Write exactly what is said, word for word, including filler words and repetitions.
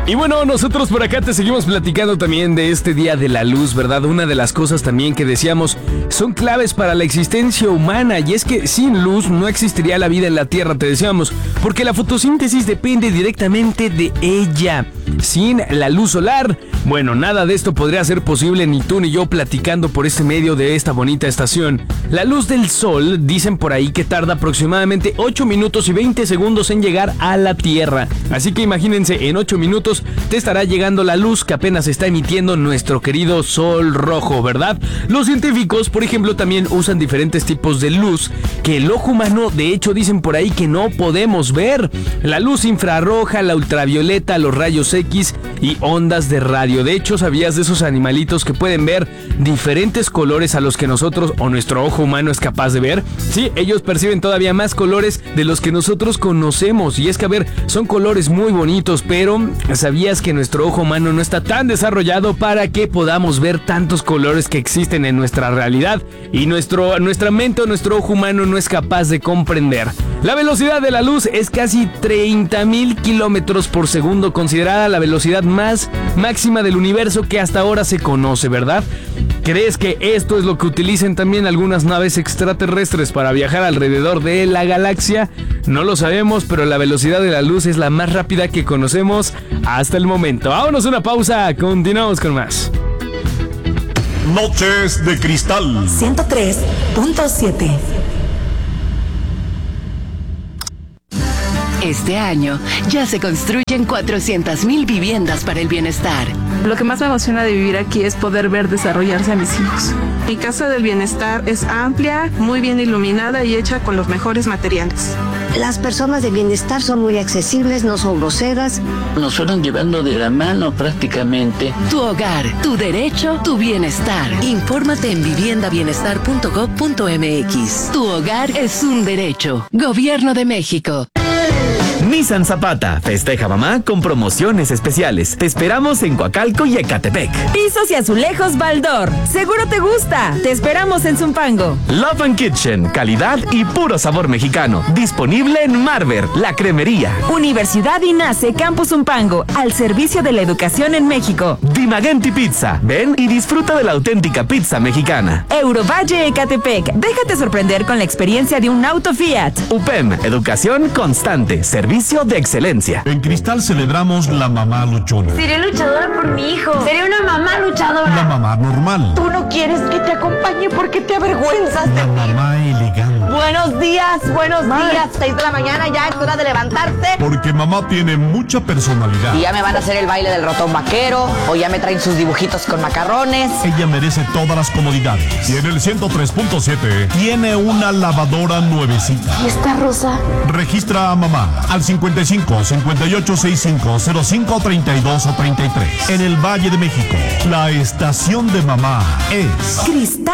Y bueno, nosotros por acá te seguimos platicando también de este Día de la Luz, ¿verdad? Una de las cosas también que decíamos son claves para la existencia humana, y es que sin luz no existiría la vida en la Tierra, te decíamos, porque la fotosíntesis depende directamente de ella. Sin la luz solar, bueno, nada de esto podría ser posible, ni tú ni yo platicando por este medio de esta bonita estación. La luz del sol, dicen por ahí que tarda aproximadamente ocho minutos y veinte segundos en llegar a la Tierra. Así que imagínense, en ocho minutos te estará llegando la luz que apenas está emitiendo nuestro querido sol rojo, ¿verdad? Los científicos, por ejemplo, también usan diferentes tipos de luz que el ojo humano, de hecho, dicen por ahí que no podemos ver. La luz infrarroja, la ultravioleta, los rayos X y ondas de radio. De hecho, ¿sabías de esos animalitos que pueden ver diferentes colores a los que nosotros o nuestro ojo humano es capaz de ver? Sí, ellos perciben todavía más colores de los que nosotros conocemos. Y es que, a ver, son colores muy bonitos, pero ¿sabías que nuestro ojo humano no está tan desarrollado para que podamos ver tantos colores que existen en nuestra realidad? Y nuestro, nuestra mente o nuestro ojo humano no es capaz de comprender. La velocidad de la luz es casi treinta mil kilómetros por segundo, considerada la velocidad más máxima del universo que hasta ahora se conoce, ¿verdad? ¿Crees que esto es lo que utilicen también algunas naves extraterrestres para viajar alrededor de la galaxia? No lo sabemos, pero la velocidad de la luz es la más rápida que conocemos hasta el momento. Vámonos a una pausa, continuamos con más. Noches de Cristal ciento tres punto siete. Este año ya se construyen cuatrocientas mil viviendas para el bienestar. Lo que más me emociona de vivir aquí es poder ver desarrollarse a mis hijos. Mi casa del bienestar es amplia, muy bien iluminada y hecha con los mejores materiales. Las personas de bienestar son muy accesibles, no son groseras. Nos fueron llevando de la mano prácticamente. Tu hogar, tu derecho, tu bienestar. Infórmate en vivienda bienestar punto gob punto eme equis. Tu hogar es un derecho. Gobierno de México. Nissan Zapata festeja mamá con promociones especiales. Te esperamos en Coacalco y Ecatepec. Pisos y azulejos Baldor. Seguro te gusta. Te esperamos en Zumpango. Love and Kitchen, calidad y puro sabor mexicano. Disponible en Marver, la cremería. Universidad INACE Campus Zumpango, al servicio de la educación en México. Dimagenti Pizza. Ven y disfruta de la auténtica pizza mexicana. Eurovalle Ecatepec. Déjate sorprender con la experiencia de un auto Fiat. U P E M, educación constante, servicio de excelencia. En Cristal celebramos la mamá luchona. Seré luchadora por mi hijo. Seré una mamá luchadora. La mamá normal. Tú no quieres que te acompañe porque te avergüenzas de La mí. mamá elegante. Buenos días, buenos Ma. días. Seis de la mañana, ya es hora de levantarse. Porque mamá tiene mucha personalidad. Y ya me van a hacer el baile del ratón vaquero, o ya me traen sus dibujitos con macarrones. Ella merece todas las comodidades. Y en el ciento tres punto siete tiene una lavadora nuevecita. ¿Y esta rosa? Registra a mamá al cincuenta y cinco, cincuenta y ocho, sesenta y cinco, cero cinco, treinta y dos o treinta y tres. En el Valle de México, la estación de mamá es Cristal.